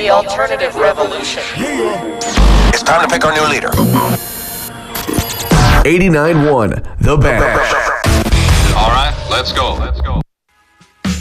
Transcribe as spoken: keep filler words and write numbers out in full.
the alternative revolution. It's time to pick our new leader. eighty-nine point one, The Bench. All right, let's go. Let's go.